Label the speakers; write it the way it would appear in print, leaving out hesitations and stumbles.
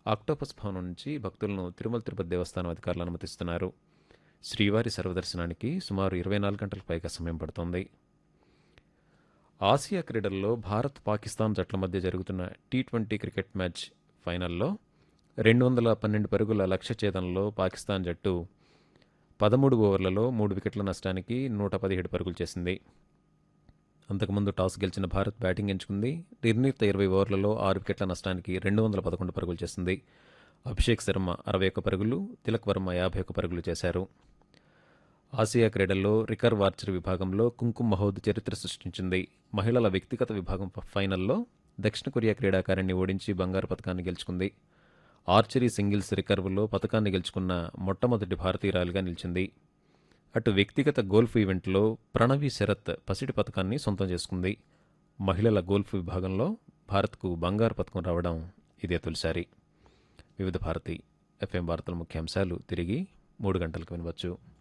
Speaker 1: Octopus భవనం నుంచి భక్తులను తిరుమల తిరుపతి దేవస్థానం అధికారులు అనుమతిస్తున్నారు. శ్రీవారి సర్వదర్శనానికి సుమారు 24 గంటలకు పైగా సమయం పడుతోంది. ఆసియా క్రీడల్లో భారత్ పాకిస్తాన్ జట్ల మధ్య జరుగుతున్న టీ20 క్రికెట్ మ్యాచ్ ఫైనల్లో 212 పరుగుల లక్ష్య ఛేదనలో పాకిస్తాన్ జట్టు 13 ఓవర్లలో 3 వికెట్ల నష్టానికి 117 పరుగులు చేసింది. అంతకుముందు టాస్ గెలిచిన భారత్ బ్యాటింగ్ ఎంచుకుంది. నిర్ణీత 20 ఓవర్లలో 6 వికెట్ల నష్టానికి 211 పరుగులు చేసింది. అభిషేక్ శర్మ 61 పరుగులు, తిలక్ వర్మ 51 పరుగులు చేశారు. ఆసియా క్రీడల్లో రికర్వ్ ఆర్చరీ విభాగంలో కుంకుమ్ మహోద్ చరిత్ర సృష్టించింది. మహిళల వ్యక్తిగత విభాగం ఫైనల్లో దక్షిణ కొరియా క్రీడాకారిణి ఓడించి బంగారు పతకాన్ని గెలుచుకుంది. ఆర్చరీ సింగిల్స్ రికర్వ్లో పతకాన్ని గెలుచుకున్న మొట్టమొదటి భారతీయురాలిగా నిలిచింది. అటు వ్యక్తిగత గోల్ఫ్ ఈవెంట్లో ప్రణవి శరత్ పసిడి పతకాన్ని సొంతం చేసుకుంది. మహిళల గోల్ఫ్ విభాగంలో భారత్కు బంగారు పతకం రావడం ఇదే తొలిసారి. వివిధ భారతి ఎఫ్ఎం వార్తల ముఖ్యాంశాలు తిరిగి 3 గంటలకు వినవచ్చు.